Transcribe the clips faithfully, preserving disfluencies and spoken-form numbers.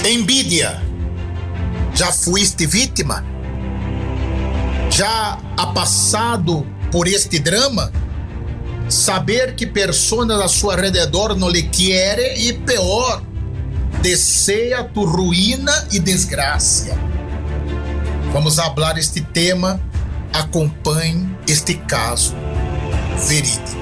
Envidia. Já fuiste vítima? Já ha passado por este drama? Saber que pessoas a seu alrededor não lhe querem e pior, deseja tu ruína e desgraça. Vamos falar este tema. Acompanhe este caso verídico.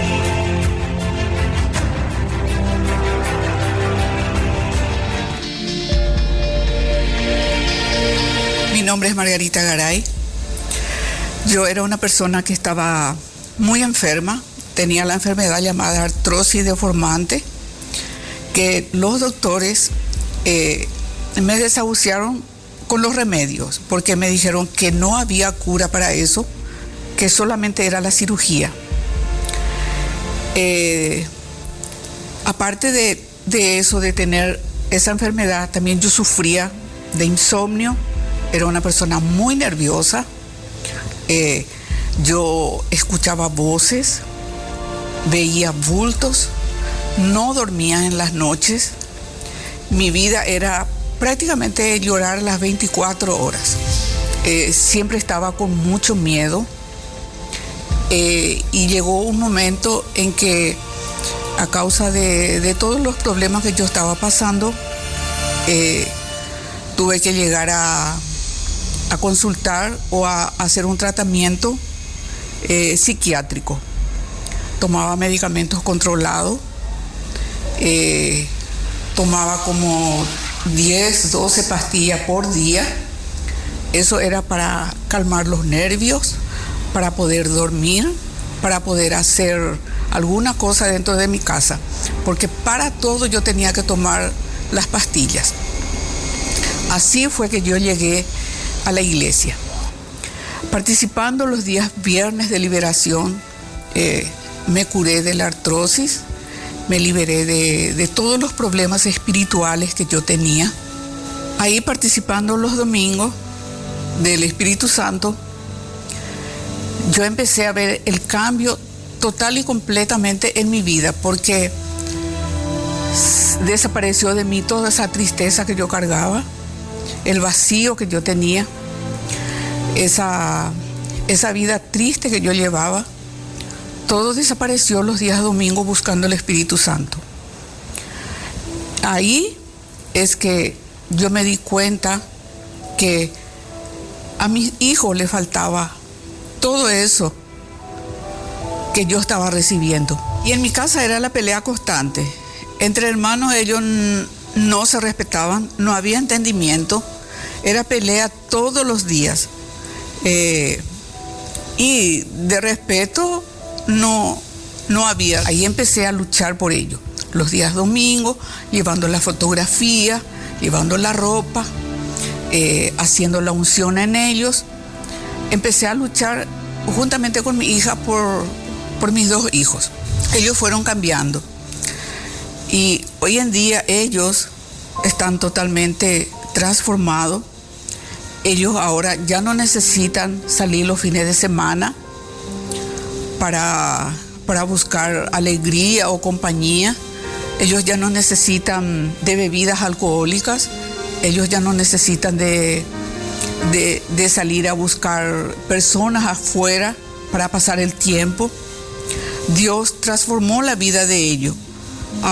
Mi nombre es Margarita Garay. Yo era una persona que estaba muy enferma. Tenía la enfermedad llamada artrosis deformante, que los doctores eh, me desahuciaron con los remedios, porque me dijeron que no había cura para eso, que solamente era la cirugía. Eh, aparte de, de eso, de tener esa enfermedad, también yo sufría de insomnio. Era una persona muy nerviosa. Eh, yo escuchaba voces, veía bultos, no dormía en las noches. Mi vida era prácticamente llorar las veinticuatro horas. Eh, siempre estaba con mucho miedo. Eh, y llegó un momento en que, a causa de, de todos los problemas que yo estaba pasando, eh, tuve que llegar a, a consultar o a, a hacer un tratamiento eh, psiquiátrico. Tomaba medicamentos controlados, eh, tomaba como diez, doce pastillas por día. Eso era para calmar los nervios, para poder dormir, para poder hacer alguna cosa dentro de mi casa, porque para todo yo tenía que tomar las pastillas. Así fue que yo llegué a la iglesia, participando los días viernes de liberación. Eh, me curé de la artrosis, me liberé de, de todos los problemas espirituales que yo tenía. Ahí, participando los domingos del Espíritu Santo, yo empecé a ver el cambio total y completamente en mi vida, porque desapareció de mí toda esa tristeza que yo cargaba, el vacío que yo tenía, esa, esa vida triste que yo llevaba. Todo desapareció los días domingos buscando el Espíritu Santo. Ahí es que yo me di cuenta que a mis hijos les faltaba todo eso que yo estaba recibiendo. Y en mi casa era la pelea constante. Entre hermanos ellos no se respetaban, no había entendimiento, era pelea todos los días. Eh, y de respeto no, no había. Ahí empecé a luchar por ello. Los días domingos, llevando la fotografía, llevando la ropa, eh, haciendo la unción en ellos. Empecé a luchar juntamente con mi hija por, por mis dos hijos. Ellos fueron cambiando. Y hoy en día ellos están totalmente transformados. Ellos ahora ya no necesitan salir los fines de semana para, para buscar alegría o compañía. Ellos ya no necesitan de bebidas alcohólicas. Ellos ya no necesitan de, de, de salir a buscar personas afuera para pasar el tiempo. Dios transformó la vida de ellos.